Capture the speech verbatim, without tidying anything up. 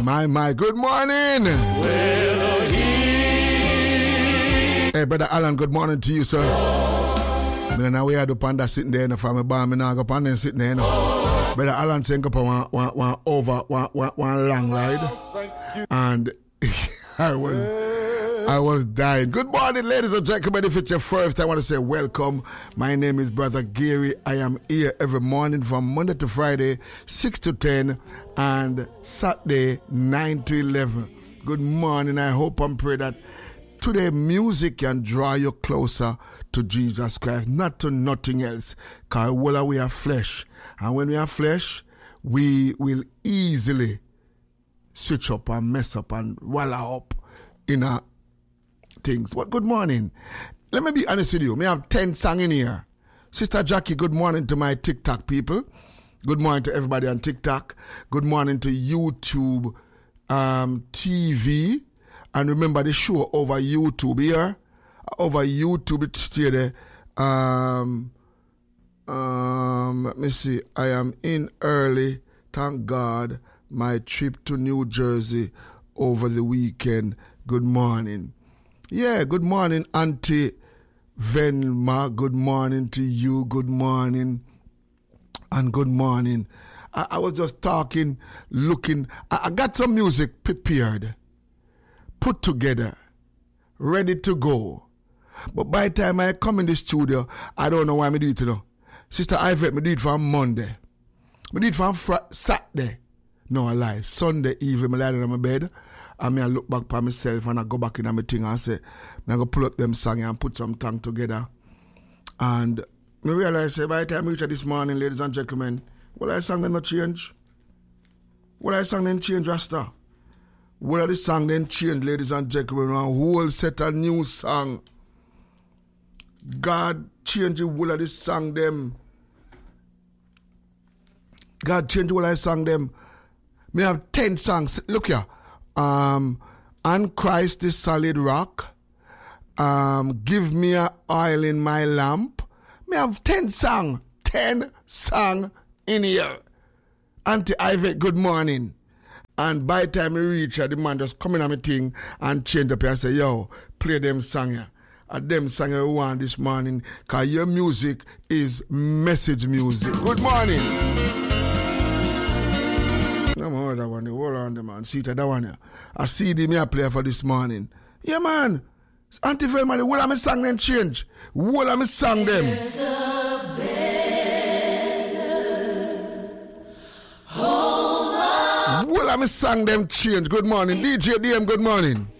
My, my, good morning. Well, hey, Brother Alan, good morning to you, sir. I know we had the panda sitting there in the family bar. I now go panda sitting there. No. Brother Alan saying up one, one, one over one, one, one long ride. And I was I was dying. Good morning, ladies and gentlemen. If it's your first, I want to say welcome. My name is Brother Gary. I am here every morning from Monday to Friday, six to ten, and Saturday, nine to eleven. Good morning. I hope and pray that today music can draw you closer to Jesus Christ, not to nothing else. Because well, we are flesh. And when we are flesh, we will easily switch up and mess up and wallow up in our things. But good morning. Let me be honest with you. We have ten songs in here. Sister Jackie, good morning to my TikTok people. Good morning to everybody on TikTok. Good morning to YouTube um, T V. And remember the show over YouTube here. Over YouTube, it's there. Um, um, let me see. I am in early. Thank God. My trip to New Jersey over the weekend. Good morning. Yeah, good morning, Auntie Venma. Good morning to you. Good morning. And good morning. I, I was just talking, looking. I, I got some music prepared, put together, ready to go. But by the time I come in the studio, I don't know why I do it, you know. Sister Yvette, I do it from Monday. I do it from fr- Saturday. No, I lie. Sunday evening, I lie down on my bed, and I look back by myself, and I go back in my thing and say, I'm going to pull up them songs and put some tongue together. And I realize, say, by the time I reach this morning, ladies and gentlemen, well, I sang them not change. Well, I sang them change, Rasta. Well, the song then change, ladies and gentlemen, a whole set of new song. God changed the whole of the song them. God changed the whole of the song them. We have ten songs. Look here. Um, and Christ the solid rock. Um, give me a oil in my lamp. We have ten songs. Ten songs in here. Auntie Yvette, good morning. And by the time we reach here, the man just come in on my thing and change up here and say, yo, play them song here. And them song we want this morning, because your music is message music. Good morning. I'm on that one. Hold on, the man. See that one here. I see the me I play for this morning. Yeah, man. Auntie Velma, the whole of my song then change. Whole of my song them. There's a better home. Whole of my song them change. Good morning. D J D M, good morning.